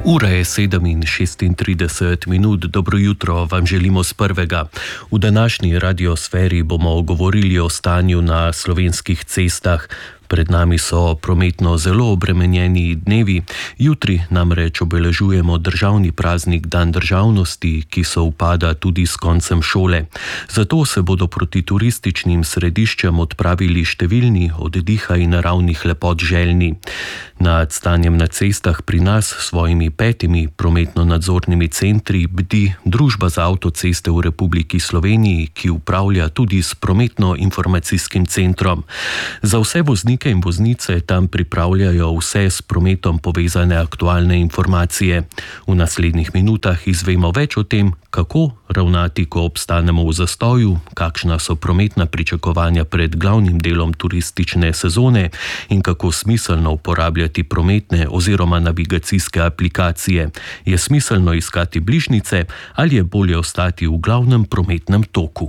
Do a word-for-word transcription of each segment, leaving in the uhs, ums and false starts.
Ura je sedem in šestintrideset minut, dobro jutro vam želimo z prvega. V današnji radiosferi bomo govorili o stanju na slovenskih cestah. Pred nami so prometno zelo obremenjeni dnevi. Jutri namreč obeležujemo državni praznik Dan državnosti, ki sovpada tudi s koncem šole. Zato se bodo proti turističnim središčem odpravili številni od diha in naravnih lepot željni. Nad stanjem na cestah pri nas s svojimi petimi prometno-nadzornimi centri bdi Družba za avtoceste v Republiki Sloveniji, ki upravlja tudi s prometno-informacijskim centrom. Za vse voznike in voznice tam pripravljajo vse s prometom povezane aktualne informacije. V naslednjih minutah izvemo več o tem, kako ravnati, ko obstanemo v zastoju, kakšna so prometna pričakovanja pred glavnim delom turistične sezone in kako smiselno uporabljati prometne oziroma navigacijske aplikacije. Je smiselno iskati bližnjice ali je bolje ostati v glavnem prometnem toku?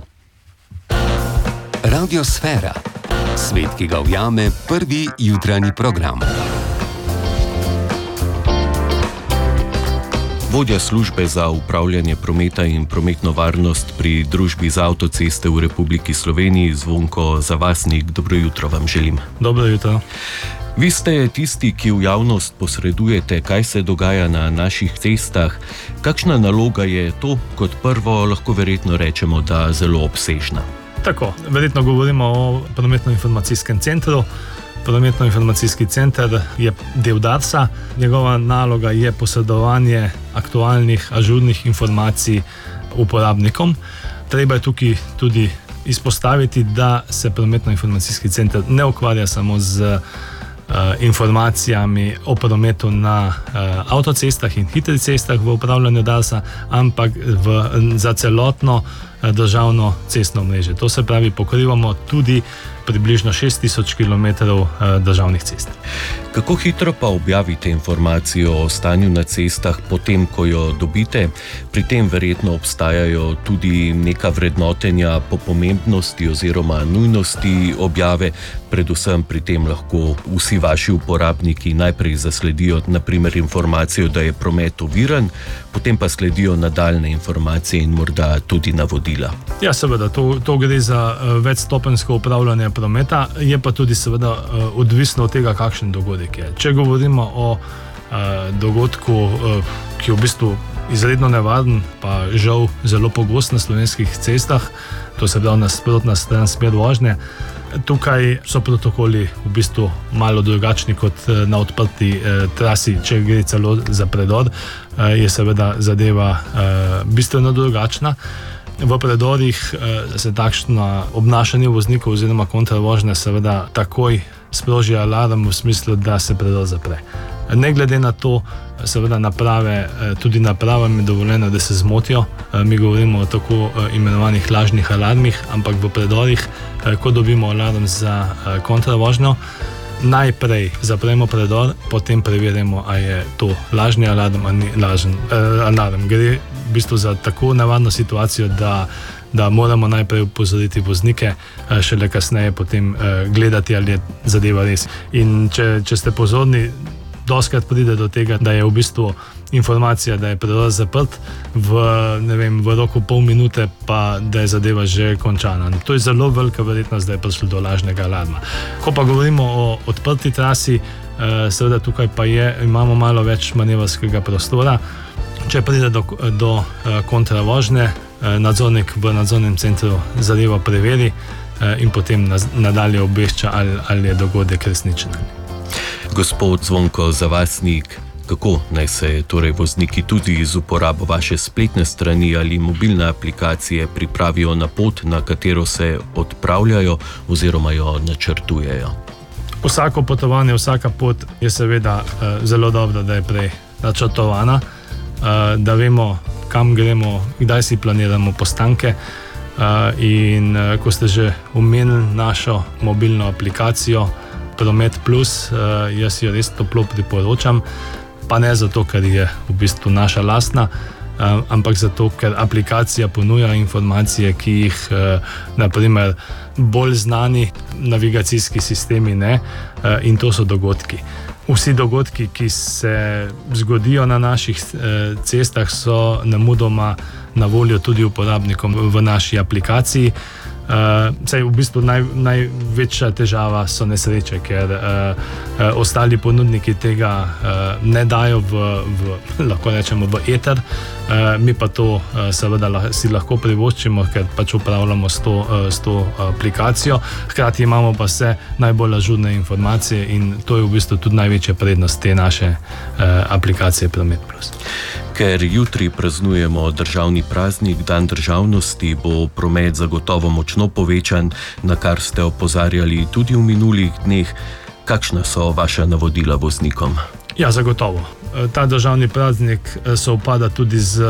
Radiosfera. Svet, ki ga ujame prvi jutranji program. Vodja službe za upravljanje prometa in prometno varnost pri Družbi za avtoceste v Republiki Sloveniji, Zvonko Zavasnik, dobro jutro vam želim. Dobro jutro. Vi ste tisti, ki v javnost posredujete, kaj se dogaja na naših cestah. Kakšna naloga je to? Kot prvo lahko verjetno rečemo, da zelo obsežna. Tako, verjetno govorimo o prometno-informacijskem centru. Prometno-informacijski center je del Darsa. Njegova naloga je posredovanje aktualnih, ažurnih informacij uporabnikom. Treba je tukaj tudi izpostaviti, da se prometno-informacijski center ne ukvarja samo z uh, informacijami o prometu na uh, avtocestah in hitrih cestah v upravljanju Darsa, ampak v, za celotno uh, državno cestno mreže. To se pravi, pokrivamo tudi približno šest tisoč kilometrov uh, državnih cest. Kako hitro pa objavite informacijo o stanju na cestah potem, ko jo dobite? Pri tem verjetno obstajajo tudi neka vrednotenja po pomembnosti oziroma nujnosti objave. Predvsem pri tem lahko vsi vaši uporabniki najprej zasledijo na primer informacijo, da je promet oviran, potem pa sledijo nadaljne informacije in morda tudi navodila. Ja, seveda, to, to gre za uh, večstopenjsko upravljanje prometa, je pa tudi seveda uh, odvisno od tega, kakšen dogodek je. Če govorimo o uh, dogodku, uh, ki je v bistvu izredno nevaren, pa žal zelo pogost na slovenskih cestah, to se pravi nasprotna stran smer vožnje, tukaj so protokoli v bistvu malo drugačni kot na odprti eh, trasi, če gre celo za predor, eh, je seveda zadeva eh, bistveno drugačna. V predorih eh, se takšno obnašanje voznikov oziroma kontravožnje seveda takoj sproži alarm v smislu, da se predor zapre. Ne glede na to, seveda naprave, tudi napravam je dovoljeno, da se zmotijo. Mi govorimo o tako imenovanih lažnih alarmih, ampak v predorih, ko dobimo alarm za kontravožnjo, najprej zapremo predor, potem preverimo, a je to lažni alarm ali ni lažen alarm. Gre v bistvu za tako nevarno situacijo, da da moramo najprej upozoriti voznike, šele kasneje potem gledati, ali je zadeva res. In če, če ste pozorni, doskrat pride do tega, da je v bistvu informacija, da je predor zaprt, v, ne vem, v roku pol minute pa da je zadeva že končana. To je zelo velika verjetnost, da je prišlo do lažnega alarma. Ko pa govorimo o odprti trasi, seveda tukaj pa je, imamo malo več manevrskega prostora. Če pride do, do kontravožnje, nadzornik v nadzornem centru zadevo preveri in potem nadalje obvešča, ali, ali je dogodek resničen. Gospod Zvonko Zavasnik, kako naj se torej vozniki tudi z uporabo vaše spletne strani ali mobilne aplikacije pripravijo na pot, na katero se odpravljajo oziroma jo načrtujejo? Vsako potovanje, vsaka pot je seveda uh, zelo dobro, da je prej načrtovana, uh, da vemo, kam gremo, kdaj si planiramo postanke. Uh, in uh, ko ste že omenili našo mobilno aplikacijo Promet Plus, uh, jaz jo res toplo priporočam, pa ne zato, ker je v bistvu naša lastna, uh, ampak zato, ker aplikacija ponuja informacije, ki jih uh, naprimer bolj znani navigacijski sistemi ne, uh, in to so dogodki. Vsi dogodki, ki se zgodijo na naših eh, cestah, so nemudoma na voljo tudi uporabnikom v naši aplikaciji. Uh, saj v bistvu naj, največja težava so nesreče, ker uh, uh, ostali ponudniki tega uh, ne dajo v, v, lahko rečemo, v eter, uh, mi pa to uh, seveda lah, si lahko privoščimo, ker pač upravljamo s to, uh, s to aplikacijo. Hkrati imamo pa vse najbolj ažurne informacije in to je v bistvu tudi največja prednost te naše uh, aplikacije Promet Plus. Ker jutri praznujemo državni praznik, dan državnosti, bo promet zagotovo močno povečan, na kar ste opozarjali tudi v minulih dneh. Kakšna so vaša navodila voznikom? Ja, zagotovo. Ta državni praznik sovpada tudi z